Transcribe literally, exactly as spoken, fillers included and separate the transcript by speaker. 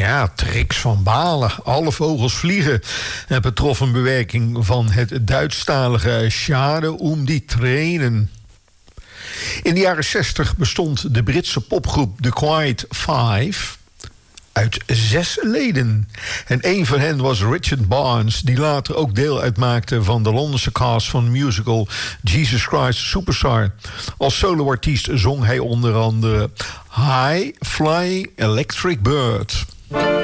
Speaker 1: ja, Trix van Balen, Alle Vogels Vliegen. En betrof een bewerking van het Duitsstalige Schade um die Tränen. In de jaren zestig bestond de Britse popgroep The Quiet Five uit zes leden. En een van hen was Richard Barnes, die later ook deel uitmaakte van de Londense cast van musical Jesus Christ Superstar. Als soloartiest zong hij onder andere High Flying Electric Bird.